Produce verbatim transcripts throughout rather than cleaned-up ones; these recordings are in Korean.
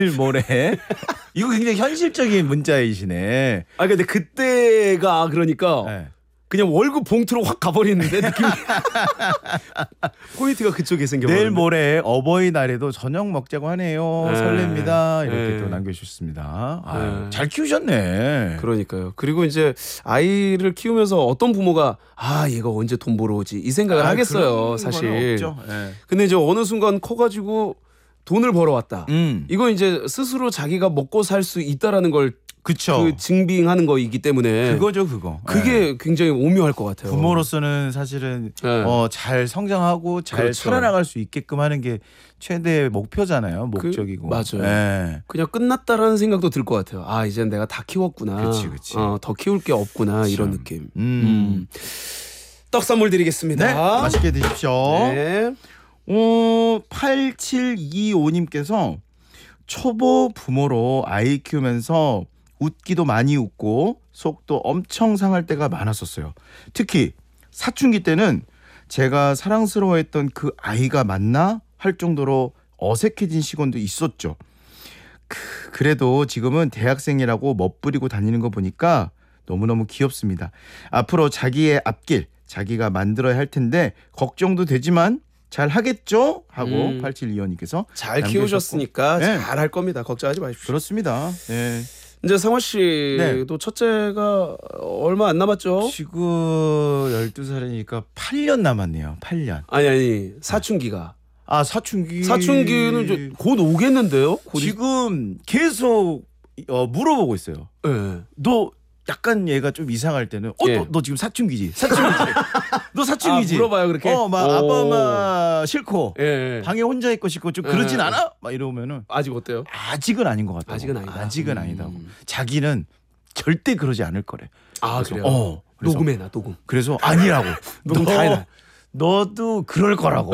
모레. 이거 굉장히 현실적인 문자이시네. 아 근데 그때가 그러니까 네. 그냥 월급 봉투로 확 가버리는데 느낌이. 포인트가 그쪽에 생겨버렸네. 내일 모레 어버이날에도 저녁 먹자고 하네요. 네. 설렙니다. 이렇게 네. 또 남겨주셨습니다. 아유, 네. 잘 키우셨네. 그러니까요. 그리고 이제 아이를 키우면서 어떤 부모가 아 얘가 언제 돈 벌어 오지 이 생각을 아, 하겠어요. 그런 사실. 거는 없죠. 네. 근데 이제 어느 순간 커가지고 돈을 벌어왔다. 음, 이거 이제 스스로 자기가 먹고 살 수 있다라는 걸 그쵸. 그 증빙하는 거이기 때문에 그거죠, 그거. 그게 네. 굉장히 오묘할 것 같아요. 부모로서는 사실은 네. 어, 잘 성장하고 잘 그렇죠. 살아나갈 수 있게끔 하는 게 최대 목표잖아요. 목적이고. 맞아요. 네. 그냥 끝났다라는 생각도 들 것 같아요. 아 이제 내가 다 키웠구나. 그치, 그치. 어, 더 키울 게 없구나 이런 참. 느낌. 음. 음. 떡 선물 드리겠습니다. 네, 맛있게 드십시오. 네. 어, 팔칠이오님께서 초보 부모로 아이 키우면서 웃기도 많이 웃고 속도 엄청 상할 때가 많았었어요. 특히 사춘기 때는 제가 사랑스러워했던 그 아이가 맞나 할 정도로 어색해진 시간도 있었죠. 크, 그래도 지금은 대학생이라고 멋부리고 다니는 거 보니까 너무너무 귀엽습니다. 앞으로 자기의 앞길 자기가 만들어야 할 텐데 걱정도 되지만 잘 하겠죠? 하고 음. 팔칠이오님께서 잘 남겨주셨고. 키우셨으니까 네. 잘 할 겁니다. 걱정하지 마십시오. 그렇습니다. 네. 이제 상화 씨도 네. 첫째가 얼마 안 남았죠? 지금 열두 살이니까 팔 년 남았네요. 팔 년. 아니 아니 사춘기가. 아 사춘기. 사춘기는 이제 곧 오겠는데요? 곧 이- 지금 계속 어, 물어보고 있어요. 네. 너 약간 얘가 좀 이상할 때는 어, 예. 너, 너 지금 사춘기지? 사춘기지? 너 사춘기지? 아, 물어봐요, 그렇게? 어, 막 오. 아빠 엄마 싫고 예, 예. 방에 혼자 있고 싶고 좀 예. 그러진 않아? 막 이러면은 아직 어때요? 아직은 아닌 것 같다고. 아직은 아니다. 아직은 음. 아니다고. 자기는 절대 그러지 않을 거래. 아 그래서, 그래요? 어, 그래서- 녹음해놔 녹음. 그래서 아니라고. 녹음 너- 다 해놔. 너도 그럴 거라고.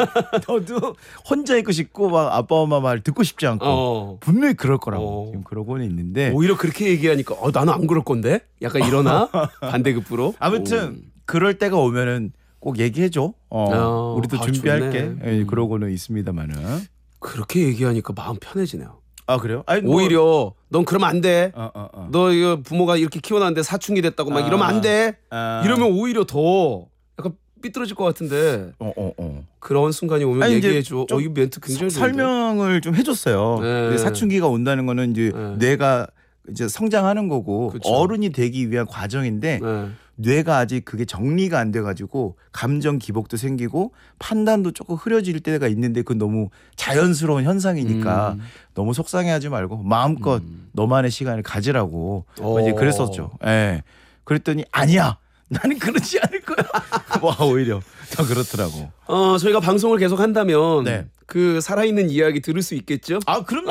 너도 혼자 있고 싶고 막 아빠 엄마 말 듣고 싶지 않고 어. 분명히 그럴 거라고 어. 지금 그러고는 있는데 오히려 그렇게 얘기하니까 어 나는 안 그럴 건데? 약간 이러나? 반대급부로? 아무튼 오. 그럴 때가 오면은 꼭 얘기해줘. 어, 아, 우리도 아, 준비할게. 좋네. 예, 음. 그러고는 있습니다만은. 그렇게 얘기하니까 마음 편해지네요. 아 그래요? 아니, 뭐- 오히려 넌 그러면 안 돼. 어, 어, 어. 너 이거 부모가 이렇게 키워놨는데 사춘기 됐다고 막 아. 이러면 안 돼. 아. 이러면 오히려 더 약간 삐뚤어질 것 같은데 어, 어, 어. 그런 순간이 오면 아니, 이제 얘기해줘. 좀 어, 이 멘트 굉장히 서- 좋은데? 설명을 좀 해줬어요. 네. 근데 사춘기가 온다는 거는 이제 네. 뇌가 이제 성장하는 거고 그쵸. 어른이 되기 위한 과정인데 네. 뇌가 아직 그게 정리가 안 돼가지고 감정 기복도 생기고 판단도 조금 흐려질 때가 있는데 그건 너무 자연스러운 현상이니까 음. 너무 속상해하지 말고 마음껏 음. 너만의 시간을 가지라고 어. 이제 그랬었죠. 예. 그랬더니 아니야. 나는 그러지 않을 거야. 와 오히려 더 그렇더라고. 어, 저희가 방송을 계속 한다면 네. 그 살아있는 이야기 들을 수 있겠죠? 아 그럼요.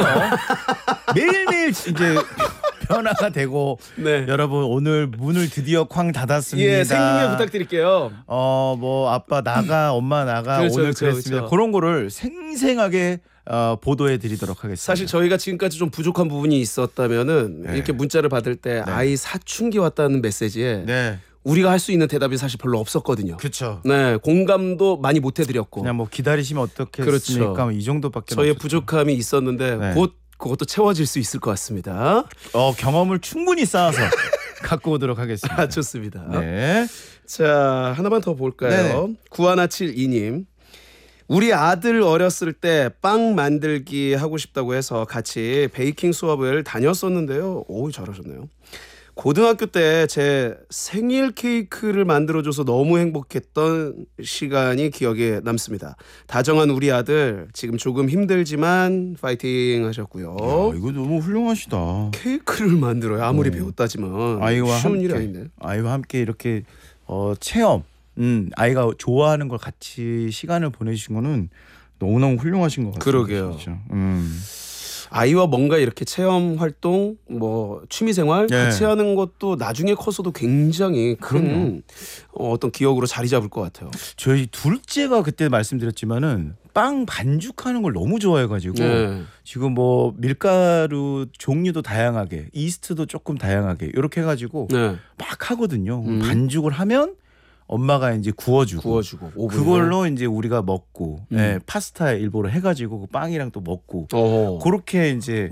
매일매일 이제 변화가 되고 네. 여러분 오늘 문을 드디어 쾅 닫았습니다. 예, 생중계 부탁드릴게요. 어 뭐 아빠 나가 엄마 나가 그렇죠, 오늘 그렇죠, 그랬습니다. 그렇죠. 그런 거를 생생하게 어, 보도해 드리도록 하겠습니다. 사실 저희가 지금까지 좀 부족한 부분이 있었다면은 네. 이렇게 문자를 받을 때 아이 사춘기 왔다는 메시지에 네. 우리가 할 수 있는 대답이 사실 별로 없었거든요. 그렇죠. 네, 공감도 많이 못 해드렸고 그냥 뭐 기다리시면 어떻겠습니까? 그렇죠. 이 정도밖에 저희의 없었죠. 부족함이 있었는데 네. 곧 그것도 채워질 수 있을 것 같습니다. 어, 경험을 충분히 쌓아서 갖고 오도록 하겠습니다. 아, 좋습니다. 네. 자, 하나만 더 볼까요? 네네. 구하나칠이님. 우리 아들 어렸을 때 빵 만들기 하고 싶다고 해서 같이 베이킹 수업을 다녔었는데요. 오, 잘하셨네요. 고등학교 때 제 생일 케이크를 만들어줘서 너무 행복했던 시간이 기억에 남습니다. 다정한 우리 아들 지금 조금 힘들지만 파이팅 하셨고요. 야, 이거 너무 훌륭하시다. 케이크를 만들어요. 아무리 어. 배웠다지만 아이와 쉬운 함께 일이 아닌데. 아이와 함께 이렇게 어, 체험, 음, 아이가 좋아하는 걸 같이 시간을 보내신 거는 너무너무 훌륭하신 것 같아요. 그러게요. 진짜. 음. 아이와 뭔가 이렇게 체험 활동, 뭐 취미 생활 네. 같이 하는 것도 나중에 커서도 굉장히 그럼요. 큰 어, 어떤 기억으로 자리 잡을 것 같아요. 저희 둘째가 그때 말씀드렸지만은 빵 반죽하는 걸 너무 좋아해가지고 네. 지금 뭐 밀가루 종류도 다양하게 이스트도 조금 다양하게 이렇게 해가지고 네. 막 하거든요. 음. 반죽을 하면 엄마가 이제 구워주고 구워주고 오븐에. 그걸로 이제 우리가 먹고 음. 네, 파스타 일부러 해가지고 그 빵이랑 또 먹고 어. 그렇게 이제